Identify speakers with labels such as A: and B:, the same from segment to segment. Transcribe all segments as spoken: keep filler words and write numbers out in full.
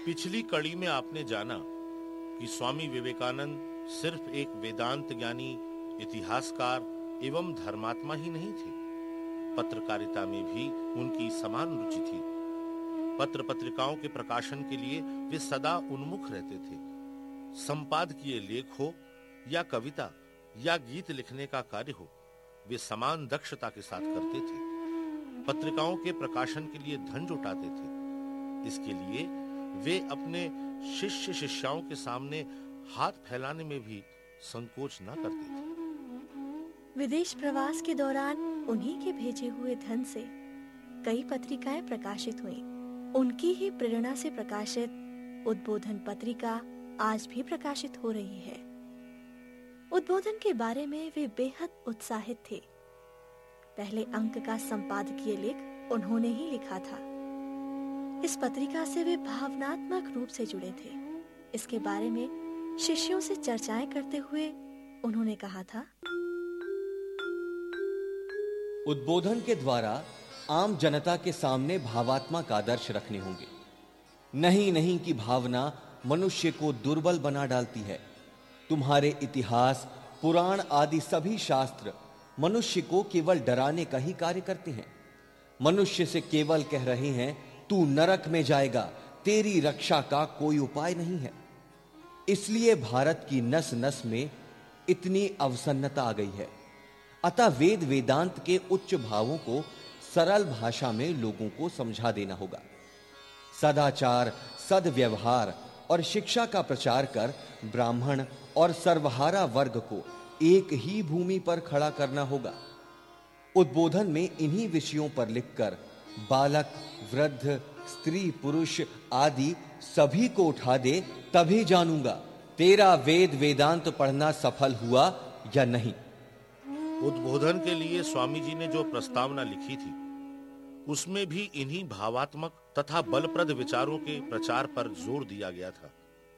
A: पिछली कड़ी में आपने जाना कि स्वामी विवेकानंद सिर्फ एक वेदांत ज्ञानी, इतिहासकार एवं धर्मात्मा ही नहीं थे। पत्रकारिता में भी उनकी समान रुचि थी। पत्र पत्रिकाओं के प्रकाशन के लिए वे सदा उन्मुख रहते थे। संपादकीय लेख हो या कविता या गीत लिखने का कार्य हो, वे समान दक्षता के साथ करते थे। पत्रिकाओं के प्रकाशन के लिए धन जुटाते थे। इसके लिए वे अपने शिष्य शिष्याओं के सामने हाथ फैलाने में भी संकोच न करते थे।
B: विदेश प्रवास के दौरान उन्हीं के भेजे हुए धन से कई पत्रिकाएं प्रकाशित हुईं। उनकी ही प्रेरणा से प्रकाशित उद्बोधन पत्रिका आज भी प्रकाशित हो रही है। उद्बोधन के बारे में वे बेहद उत्साहित थे। पहले अंक का संपादकीय लेख उन्होंने ही लिखा था। इस पत्रिका से वे भावनात्मक रूप से जुड़े थे। इसके बारे में शिष्यों से चर्चाएं करते हुए उन्होंने कहा था,
C: उद्बोधन के द्वारा आम जनता के सामने भावात्मक आदर्श रखने होंगे। नहीं नहीं की भावना मनुष्य को दुर्बल बना डालती है। तुम्हारे इतिहास, पुराण आदि सभी शास्त्र मनुष्य को केवल डराने का ही कार्य करते हैं। मनुष्य से केवल कह रहे हैं, तू नरक में जाएगा, तेरी रक्षा का कोई उपाय नहीं है। इसलिए भारत की नस नस में इतनी अवसन्नता आ गई है। अतः वेद वेदांत के उच्च भावों को सरल भाषा में लोगों को समझा देना होगा। सदाचार, सद्व्यवहार और शिक्षा का प्रचार कर ब्राह्मण और सर्वहारा वर्ग को एक ही भूमि पर खड़ा करना होगा। उद्बोधन में इन्हीं विषयों पर लिखकर बालक, वृद्ध, स्त्री, पुरुष आदि सभी को उठा दे, तभी जानूंगा तेरा वेद वेदांत पढ़ना सफल हुआ या नहीं।
A: उद्बोधन के लिए स्वामी जी ने जो प्रस्तावना लिखी थी, उसमें भी इन्हीं भावात्मक तथा बलप्रद विचारों के प्रचार पर जोर दिया गया था।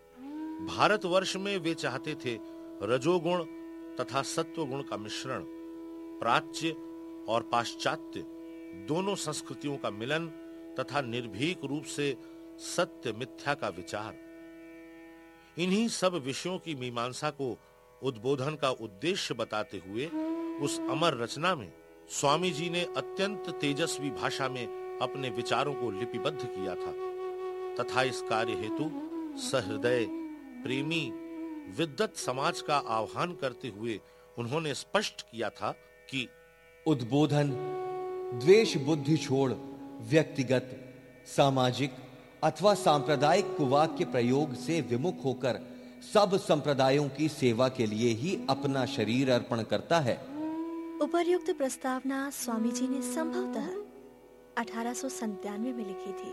A: भारतवर्ष में वे चाहते थे रजोगुण तथा सत्वगुण का मिश्रण, प्राच्य और पाश्चात्य दोनों संस्कृतियों का मिलन तथा निर्भीक रूप से सत्य मिथ्या का विचार। इन्हीं सब विषयों की मीमांसा को उद्बोधन का उद्देश्य बताते हुए उस अमर रचना में स्वामी जी ने अत्यंत तेजस्वी भाषा में अपने विचारों को लिपिबद्ध किया था तथा इस कार्य हेतु सहृदय, प्रेमी, विद्वत समाज का आह्वान करते हुए उन्होंने स्पष्ट किया था कि
C: उद्बोधन द्वेष बुद्धि छोड़ व्यक्तिगत, सामाजिक अथवा सांप्रदायिक कुवाक्य प्रयोग से विमुख होकर सब संप्रदायों की सेवा के लिए ही अपना शरीर अर्पण करता है।
B: उपर्युक्त प्रस्तावना स्वामी जी ने संभवतः अठारह सौ संतानवे में लिखी थी,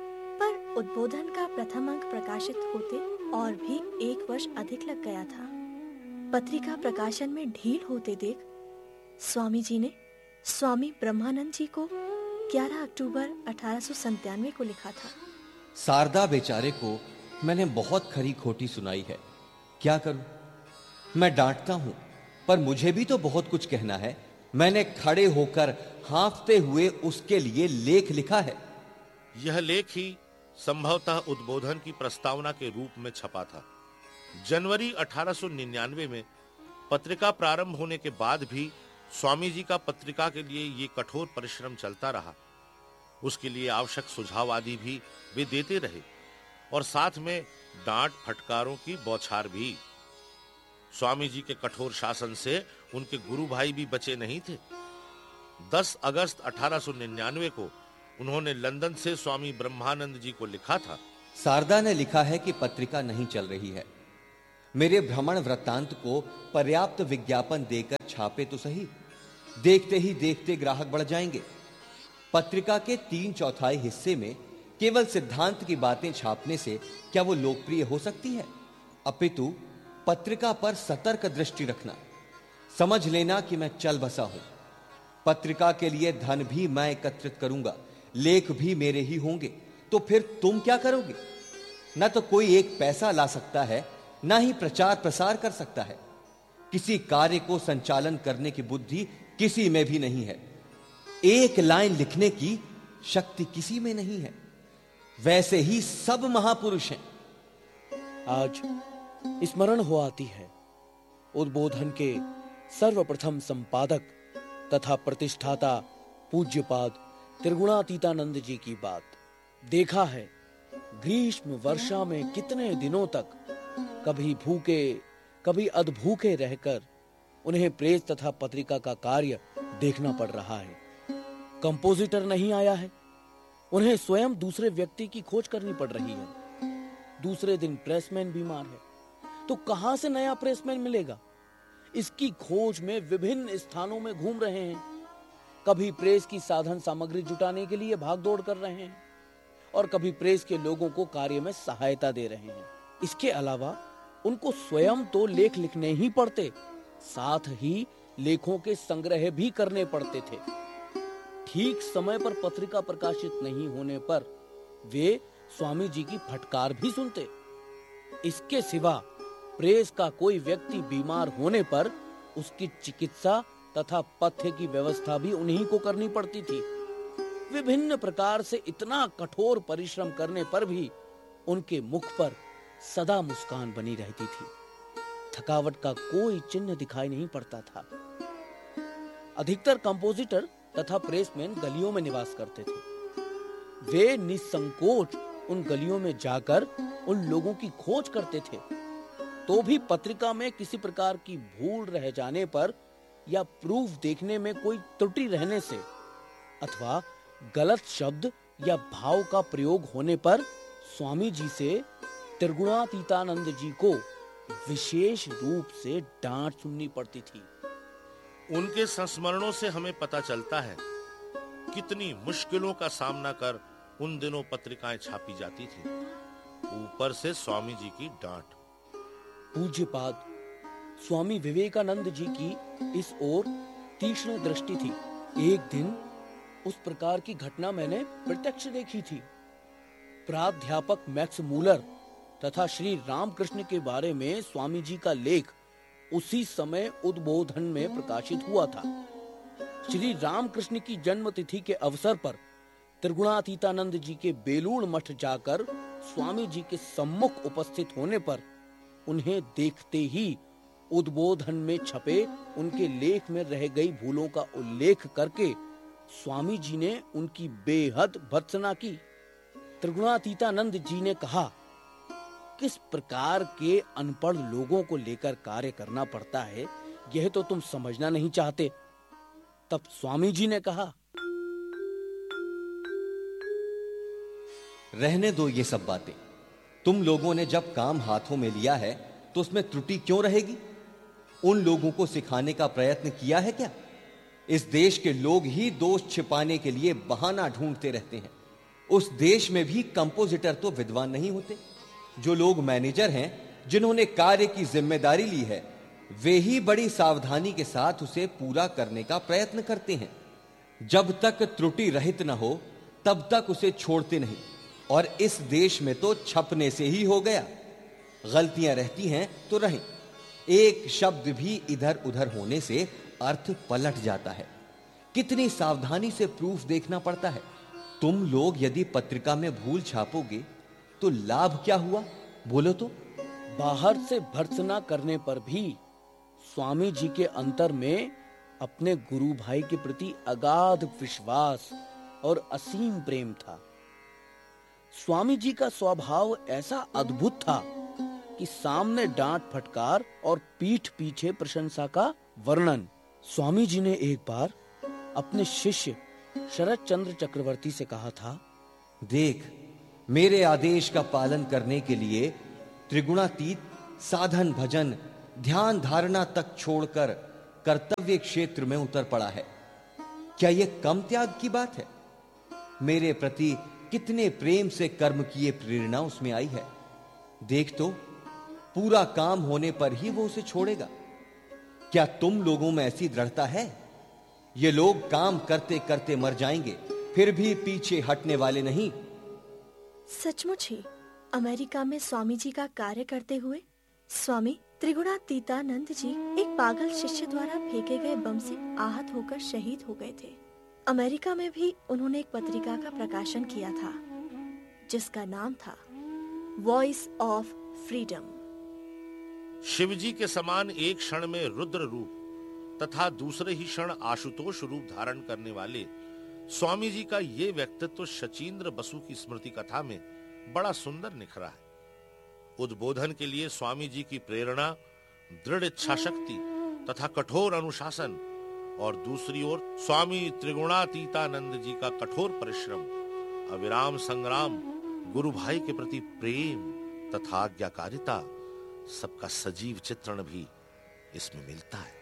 B: पर उद्बोधन का प्रथम अंक प्रकाशित होते और भी एक वर्ष अधिक लग गया था। पत्रिका प्रकाशन में ढील होते देख स्वामी जी ने स्वामी ब्रह्मानंद जी को ग्यारह अक्टूबर अठारह सौ संतानवे को लिखा था।
C: शारदा बेचारे को मैंने बहुत खरी खोटी सुनाई है, क्या करूं? मैं डांटता हूं, पर मुझे भी तो बहुत कुछ कहना है। मैंने खड़े होकर हांफते हुए उसके लिए लेख लिखा है।
A: यह लेख ही संभवतः उद्बोधन की प्रस्तावना के रूप में छपा था। जनवरी अठारह सौ निन्यानवे में पत्रिका प्रारंभ होने के बाद भी स्वामी जी का पत्रिका के लिए ये कठोर परिश्रम चलता रहा। उसके लिए आवश्यक सुझाव आदि भी वे देते रहे और साथ में डांट फटकारों की बौछार भी। स्वामी जी के कठोर शासन से उनके गुरु भाई भी बचे नहीं थे। दस अगस्त अठारह सौ निन्यानवे को उन्होंने लंदन से स्वामी ब्रह्मानंद जी को लिखा था।
C: शारदा ने लिखा है कि पत्रिका नहीं चल रही है। मेरे भ्रमण वृत्तांत को पर्याप्त विज्ञापन देकर छापे तो सही, देखते ही देखते ग्राहक बढ़ जाएंगे। पत्रिका के तीन चौथाई हिस्से में केवल सिद्धांत की बातें छापने से क्या वो लोकप्रिय हो सकती है? अपितु पत्रिका पर सतर्क दृष्टि रखना। समझ लेना कि मैं चल बसा हूं। पत्रिका के लिए धन भी मैं एकत्रित करूंगा, लेख भी मेरे ही होंगे। तो फिर तुम क्या करोगे? न तो कोई एक पैसा ला सकता है, ना ही प्रचार प्रसार कर सकता है। किसी कार्य को संचालन करने की बुद्धि किसी में भी नहीं है। एक लाइन लिखने की शक्ति किसी में नहीं है। वैसे ही सब महापुरुष हैं।
D: आज स्मरण हो आती है उद्बोधन के सर्वप्रथम संपादक तथा प्रतिष्ठाता पूज्यपाद त्रिगुणातीतानंद जी की बात। देखा है ग्रीष्म वर्षा में कितने दिनों तक कभी भूखे कभी अधभूखे रहकर उन्हें प्रेस तथा पत्रिका का कार्य देखना पड़ रहा है। कंपोजिटर नहीं आया है, उन्हें स्वयं दूसरे व्यक्ति की खोज करनी पड़ रही है। दूसरे दिन प्रेसमैन बीमार है, तो कहां से नया प्रेसमैन मिलेगा? इसकी खोज में विभिन्न स्थानों में घूम रहे हैं। कभी प्रेस की साधन सामग्री जुटाने के लिए भागदौड़ कर रहे हैं और कभी प्रेस के लोगों को कार्य में सहायता दे रहे हैं। इसके अलावा उनको स्वयं तो लेख लिखने ही पड़ते, साथ ही लेखों के संग्रह भी करने पड़ते थे। ठीक समय पर पत्रिका प्रकाशित नहीं होने पर वे स्वामी जी की फटकार भी सुनते। इसके सिवा प्रेस का कोई व्यक्ति बीमार होने पर उसकी चिकित्सा तथा पथ्य की व्यवस्था भी उन्हीं को करनी पड़ती थी। विभिन्न प्रकार से इतना कठोर परिश्रम करने पर भी उनके मुख पर सदा मुस्कान बनी रहती थी। थकावट का कोई चिन्ह दिखाई नहीं पड़ता था। अधिकतर कंपोजिटर तथा प्रेसमैन गलियों में निवास करते थे। वे निसंकोच उन गलियों में जाकर उन लोगों की खोज करते थे। तो भी पत्रिका में किसी प्रकार की भूल रह जाने पर या प्रूफ देखने में कोई त्रुटि रहने से अथवा गलत शब्द या भाव का प्रयोग होने पर स्वामी जी से त्रिगुणातीतानंद जी को विशेष रूप से डांट सुननी पड़ती थी।
A: उनके संस्मरणों से हमें पता चलता है कितनी मुश्किलों का सामना कर उन दिनों पत्रिकाएं छापी जाती थी। ऊपर से स्वामी जी की डांट।
D: पूज्यपाद स्वामी विवेकानंद जी की इस ओर तीक्ष्ण दृष्टि थी। एक दिन उस प्रकार की घटना मैंने प्रत्यक्ष देखी थी। प्राध्यापक मैक्स मूलर तथा श्री रामकृष्ण के बारे में स्वामी जी का लेख उसी समय उद्बोधन में प्रकाशित हुआ था। श्री रामकृष्ण की जन्म तिथि के अवसर पर त्रिगुणातीतानंद जी के बेलूड़ मठ जाकर स्वामी जी के सम्मुख उपस्थित होने पर उन्हें देखते ही उद्बोधन में छपे उनके लेख में रह गई भूलों का उल्लेख करके स्वामी जी ने उनकी बेहद भर्त्सना की। त्रिगुणातीतानंद जी ने कहा, किस प्रकार के अनपढ़ लोगों को लेकर कार्य करना पड़ता है यह तो तुम समझना नहीं चाहते। तब स्वामी जी ने कहा,
C: रहने दो ये सब बातें। तुम लोगों ने जब काम हाथों में लिया है तो उसमें त्रुटि क्यों रहेगी? उन लोगों को सिखाने का प्रयत्न किया है क्या? इस देश के लोग ही दोष छिपाने के लिए बहाना ढूंढते रहते हैं। उस देश में भी कंपोजिटर तो विद्वान नहीं होते। जो लोग मैनेजर हैं, जिन्होंने कार्य की जिम्मेदारी ली है, वे ही बड़ी सावधानी के साथ उसे पूरा करने का प्रयत्न करते हैं। जब तक त्रुटि रहित न हो तब तक उसे छोड़ते नहीं। और इस देश में तो छपने से ही हो गया। गलतियां रहती हैं तो रहें, एक शब्द भी इधर उधर होने से अर्थ पलट जाता है। कितनी सावधानी से प्रूफ देखना पड़ता है। तुम लोग यदि पत्रिका में भूल छापोगे तो लाभ क्या हुआ, बोलो तो?
D: बाहर से भर्त्सना करने पर भी स्वामी जी के अंतर में अपने गुरु भाई के प्रति अगाध विश्वास और असीम प्रेम था। स्वामी जी का स्वभाव ऐसा अद्भुत था कि सामने डांट फटकार और पीठ पीछे प्रशंसा का वर्णन। स्वामी जी ने एक बार अपने शिष्य शरद चंद्र चक्रवर्ती से कहा था,
C: देख, मेरे आदेश का पालन करने के लिए त्रिगुणातीत साधन भजन ध्यान धारणा तक छोड़कर कर्तव्य क्षेत्र में उतर पड़ा है। क्या यह कम त्याग की बात है? मेरे प्रति कितने प्रेम से कर्म किए प्रेरणा उसमें आई है। देख तो, पूरा काम होने पर ही वो उसे छोड़ेगा। क्या तुम लोगों में ऐसी दृढ़ता है? ये लोग काम करते करते मर जाएंगे, फिर भी पीछे हटने वाले नहीं।
B: सचमुच ही अमेरिका में स्वामी जी का कार्य करते हुए स्वामी त्रिगुणातीतानंद जी एक पागल शिष्य द्वारा फेंके गए बम से आहत होकर शहीद हो गए थे। अमेरिका में भी उन्होंने एक पत्रिका का प्रकाशन किया था जिसका नाम था वॉइस ऑफ फ्रीडम।
A: शिवजी के समान एक क्षण में रुद्र रूप तथा दूसरे ही क्षण आशुतोष रूप धारण करने वाले स्वामी जी का ये व्यक्तित्व शचीन्द्र बसु की स्मृति कथा में बड़ा सुंदर निखरा है। उद्बोधन के लिए स्वामी जी की प्रेरणा, दृढ़ इच्छा शक्ति तथा कठोर अनुशासन और दूसरी ओर स्वामी त्रिगुणातीतानंद जी का कठोर परिश्रम, अविराम संग्राम, गुरु भाई के प्रति प्रेम तथा आज्ञाकारिता, सबका सजीव चित्रण भी इसमें मिलता है।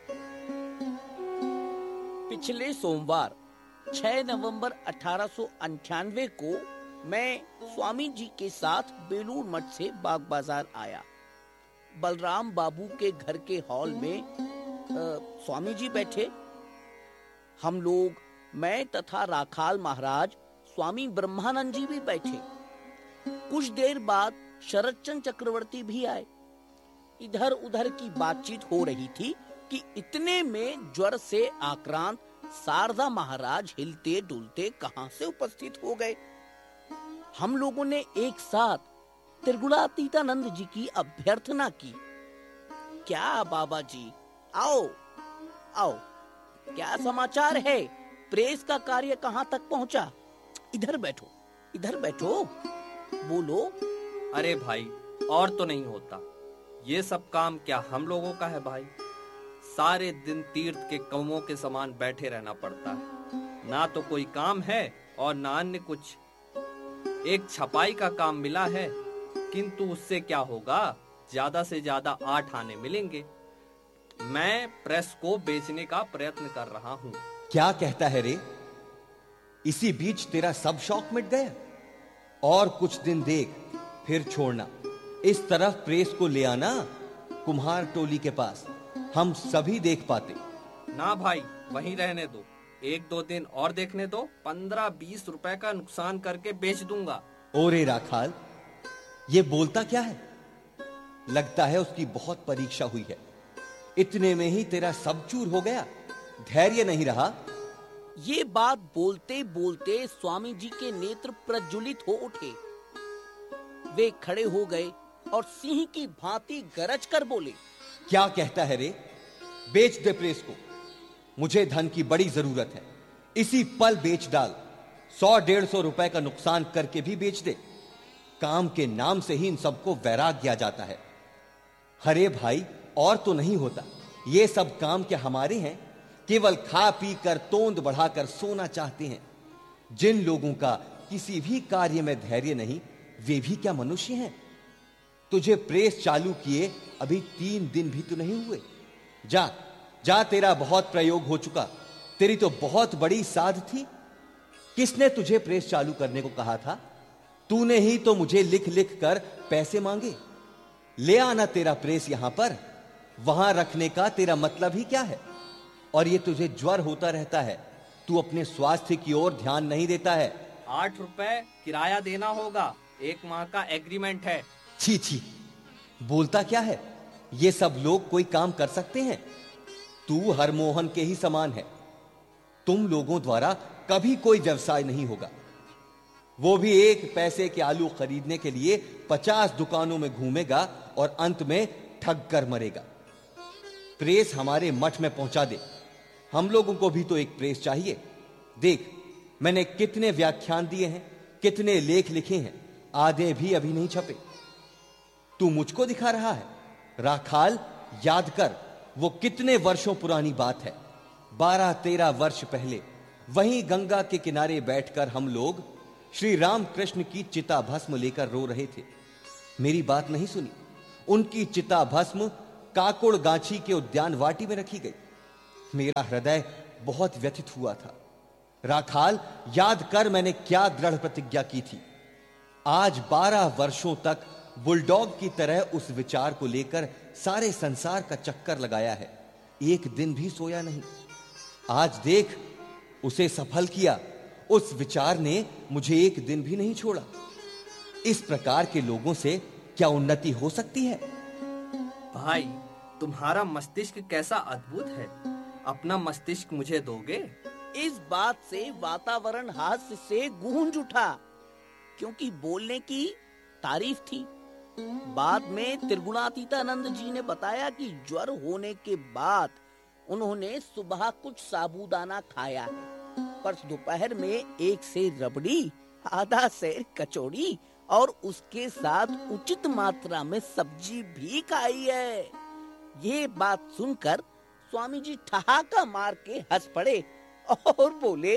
E: पिछले सोमवार छह नवंबर अठारह सौ अंठानवे को मैं स्वामी जी के साथ बेलूर मठ से बाग बाजार आया। बलराम बाबू के घर के हॉल में आ, स्वामी जी बैठे। हम लोग, मैं तथा राखाल महाराज, स्वामी ब्रह्मानंद जी भी बैठे। कुछ देर बाद शरदचंद्र चक्रवर्ती भी आए। इधर उधर की बातचीत हो रही थी कि इतने में ज्वर से आक्रांत शारदा महाराज हिलते डुलते कहां से उपस्थित हो गए। हम लोगों ने एक साथ त्रिगुणातीतानंद जी की अभ्यर्थना की, क्या बाबा जी, आओ आओ, क्या समाचार है? प्रेस का कार्य कहां तक पहुंचा? इधर बैठो, इधर बैठो, बोलो।
F: अरे भाई, और तो नहीं होता। ये सब काम क्या हम लोगों का है भाई? सारे दिन तीर्थ के कौमों के समान बैठे रहना पड़ता है। ना तो कोई काम है और ना अन्य कुछ। एक छपाई का काम मिला है, किंतु उससे क्या होगा? ज्यादा से ज्यादा आठ आने मिलेंगे। मैं प्रेस को बेचने का प्रयत्न कर रहा हूँ।
C: क्या कहता है रे? इसी बीच तेरा सब शौक मिट गया? और कुछ दिन देख, फिर छोड़ना। इस तरफ प्रेस को ले आना कुम्हार टोली के पास, हम सभी देख पाते।
F: ना भाई, वहीं रहने दो। एक दो दिन और देखने दो, पंद्रह बीस रुपए का नुकसान करके बेच दूंगा।
C: ओरे राखाल, ये बोलता क्या है? लगता है उसकी बहुत परीक्षा हुई है। इतने में ही तेरा सब चूर हो गया, धैर्य नहीं रहा।
E: ये बात बोलते बोलते स्वामी जी के नेत्र प्रज्वलित हो उठे। वे खड़े हो गए और सिंह की भांति गरज कर बोले,
C: क्या कहता है रे? बेच दे प्रेस को। मुझे धन की बड़ी जरूरत है। इसी पल बेच डाल। सौ डेढ़ सौ रुपए का नुकसान करके भी बेच दे। काम के नाम से ही इन सबको वैराग्य आ जाता है। हरे भाई, और तो नहीं होता। ये सब काम क्या हमारे हैं? केवल खा पी कर तोंद बढ़ाकर सोना चाहते हैं। जिन लोगों का किसी भी कार्य में धैर्य नहीं, वे भी क्या मनुष्य हैं? तुझे प्रेस चालू किए अभी तीन दिन भी तो नहीं हुए। जा जा, तेरा बहुत प्रयोग हो चुका। तेरी तो बहुत बड़ी साध थी। किसने तुझे प्रेस चालू करने को कहा था? तूने ही तो मुझे लिख लिख कर पैसे मांगे। ले आना तेरा प्रेस यहां पर। वहां रखने का तेरा मतलब ही क्या है? और ये तुझे ज्वर होता रहता है, तू अपने स्वास्थ्य की ओर ध्यान नहीं देता है।
F: आठ रुपए किराया देना होगा, एक माह का एग्रीमेंट है।
C: छी छी, बोलता क्या है? ये सब लोग कोई काम कर सकते हैं? तू हरमोहन के ही समान है। तुम लोगों द्वारा कभी कोई व्यवसाय नहीं होगा। वो भी एक पैसे के आलू खरीदने के लिए पचास दुकानों में घूमेगा और अंत में ठग कर मरेगा। प्रेस हमारे मठ में पहुंचा दे। हम लोगों को भी तो एक प्रेस चाहिए। देख, मैंने कितने व्याख्यान दिए हैं, कितने लेख लिखे हैं, आधे भी अभी नहीं छपे। तू मुझको दिखा रहा है? राखाल, याद कर, वो कितने वर्षों पुरानी बात है। बारह तेरह वर्ष पहले वहीं गंगा के किनारे बैठकर हम लोग श्री राम कृष्ण की चिता भस्म लेकर रो रहे थे। मेरी बात नहीं सुनी। उनकी चिता भस्म काकुड़ गांची के उद्यान वाटी में रखी गई। मेरा हृदय बहुत व्यथित हुआ था। राखाल, याद कर मैंने क्या दृढ़ प्रतिज्ञा की थी। आज बारह वर्षों तक बुलडॉग की तरह उस विचार को लेकर सारे संसार का चक्कर लगाया है, एक दिन भी सोया नहीं। आज देख, उसे सफल किया। उस विचार ने मुझे एक दिन भी नहीं छोड़ा। इस प्रकार के लोगों से क्या उन्नति हो सकती है?
F: भाई, तुम्हारा मस्तिष्क कैसा अद्भुत है। अपना मस्तिष्क मुझे दोगे?
E: इस बात से वातावरण हास्य से गूंज उठा। क्योंकि बोलने की तारीफ थी। बाद में त्रिगुणातीतानंद जी ने बताया कि ज्वर होने के बाद उन्होंने सुबह कुछ साबूदाना खाया है, पर दोपहर में एक सेर रबड़ी, आधा सेर कचौड़ी और उसके साथ उचित मात्रा में सब्जी भी खाई है। ये बात सुनकर स्वामी जी ठहाका मार के हंस पड़े और बोले,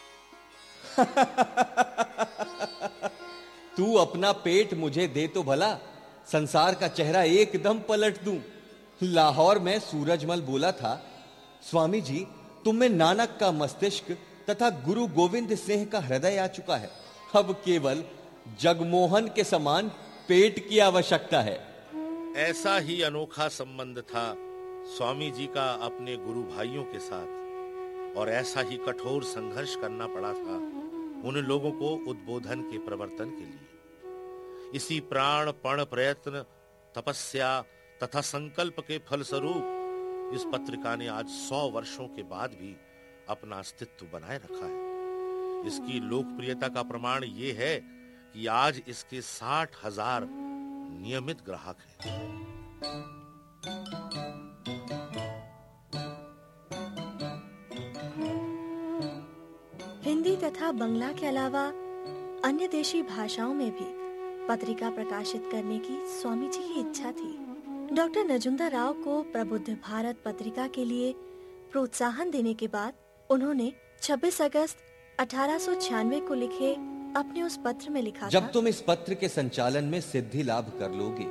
C: तू अपना पेट मुझे दे तो भला, संसार का चेहरा एकदम पलट दूं। लाहौर में सूरजमल बोला था, स्वामी जी तुम में नानक का मस्तिष्क तथा गुरु गोविंद सिंह का हृदय आ चुका है, अब केवल जगमोहन के समान पेट की आवश्यकता है।
A: ऐसा ही अनोखा संबंध था स्वामी जी का अपने गुरु भाइयों के साथ, और ऐसा ही कठोर संघर्ष करना पड़ा था उन लोगों को उद्बोधन के प्रवर्तन के लिए। इसी प्राण पण प्रयत्न, तपस्या तथा संकल्प के फलस्वरूप इस पत्रिका ने आज सौ वर्षों के बाद भी अपना अस्तित्व बनाए रखा है। इसकी लोकप्रियता का प्रमाण यह है कि आज इसके साठ हजार नियमित ग्राहक हैं।
B: हिंदी तथा बंगला के अलावा अन्य देशी भाषाओं में भी पत्रिका प्रकाशित करने की स्वामी जी की इच्छा थी। डॉक्टर नजुंदा राव को प्रबुद्ध भारत पत्रिका के लिए प्रोत्साहन देने के बाद उन्होंने छब्बीस अगस्त अठारह सौ छियानवे को लिखे अपने उस पत्र में लिखा
C: जब
B: था,
C: तुम इस पत्र के संचालन में सिद्धि लाभ कर लोगे,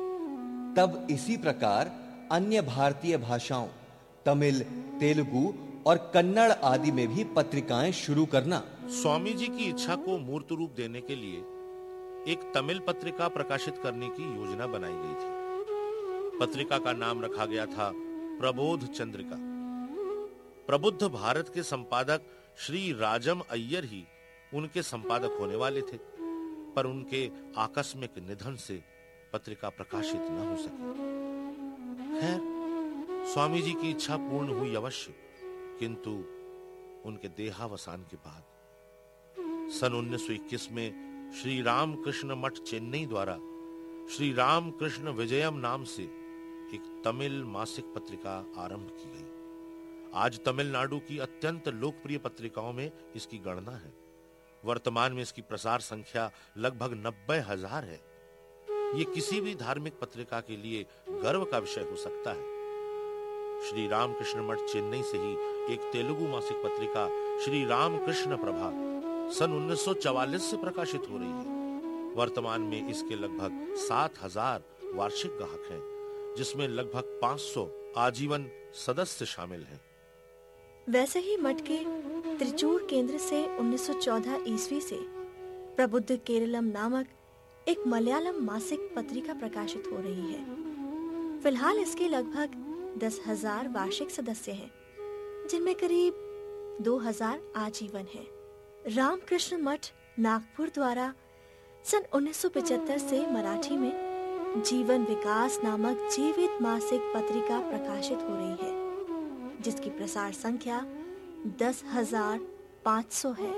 C: तब इसी प्रकार अन्य भारतीय भाषाओं तमिल, तेलुगु और कन्नड़ आदि में भी पत्रिकाएं शुरू करना।
A: स्वामी जी की इच्छा को मूर्त रूप देने के लिए एक तमिल पत्रिका प्रकाशित करने की योजना बनाई गई थी। पत्रिका का नाम रखा गया था प्रबोध चंद्रिका। प्रबुद्ध भारत के संपादक श्री राजम अय्यर ही उनके संपादक होने वाले थे, पर उनके आकस्मिक निधन से पत्रिका प्रकाशित न हो सकी। खैर, स्वामी जी की इच्छा पूर्ण हुई अवश्य, किंतु उनके देहावसान के बाद सन उन्नीस सौ इक्कीस में श्री रामकृष्ण मठ चेन्नई द्वारा श्री रामकृष्ण विजयम नाम से एक तमिल मासिक पत्रिका आरंभ की गई। आज तमिलनाडु की अत्यंत लोकप्रिय पत्रिकाओं में इसकी गणना है। वर्तमान में इसकी प्रसार संख्या लगभग नब्बे हजार है। ये किसी भी धार्मिक पत्रिका के लिए गर्व का विषय हो सकता है। श्री रामकृष्ण मठ चेन्नई से ही एक तेलुगु मासिक पत्रिका श्री रामकृष्ण प्रभा सन उन्नीस सौ चवालीस से प्रकाशित हो रही है। वर्तमान में इसके लगभग सात हजार वार्षिक ग्राहक हैं, जिसमें लगभग पाँच सौ आजीवन सदस्य शामिल हैं।
B: वैसे ही मठ के त्रिचूर केंद्र से उन्नीस सौ चौदह ईस्वी से प्रबुद्ध केरलम नामक एक मलयालम मासिक पत्रिका प्रकाशित हो रही है। फिलहाल इसके लगभग दस हजार वार्षिक सदस्य हैं, जिनमें करीब दो हजार आजीवन हैं। रामकृष्ण मठ नागपुर द्वारा सन उन्नीस सौ पचहत्तर से मराठी में जीवन विकास नामक जीवित मासिक पत्रिका प्रकाशित हो रही है, जिसकी प्रसार संख्या दस हजार पाँच सौ है।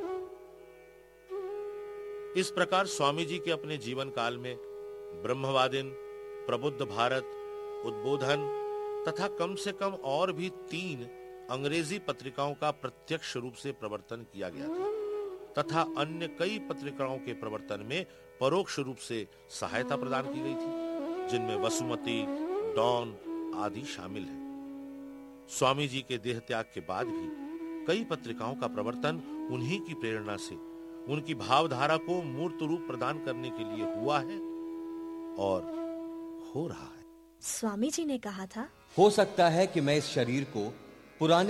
A: इस प्रकार स्वामी जी के अपने जीवन काल में ब्रह्मवादिन, प्रबुद्ध भारत, उद्बोधन तथा कम से कम और भी तीन अंग्रेजी पत्रिकाओं का प्रत्यक्ष रूप से प्रवर्तन किया गया था तथा अन्य कई पत्रिकाओं के प्रवर्तन में परोक्ष रूप से सहायता प्रदान की गई थी, जिनमें वसुमती, डॉन आदि शामिल है। स्वामी जी के देह त्याग के बाद भी कई पत्रिकाओं का प्रवर्तन उन्हीं की प्रेरणा से उनकी भावधारा को मूर्त रूप प्रदान करने के लिए हुआ है और हो रहा है।
B: स्वामी जी ने कहा था,
C: हो सकता है कि मैं इस शरीर को पुराने